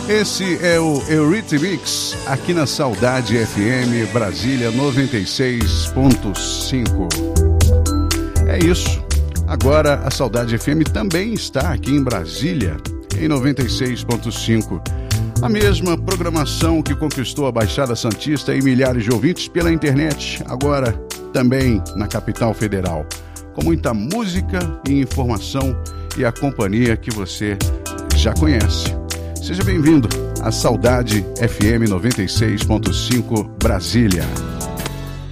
Esse é o Eurythmics, aqui na Saudade FM Brasília 96.5. É isso. Agora a Saudade FM também está aqui em Brasília, em 96.5. A mesma programação que conquistou a Baixada Santista e milhares de ouvintes pela internet, agora também na capital federal. Com muita música e informação e a companhia que você já conhece. Seja bem-vindo à Saudade FM 96.5 Brasília.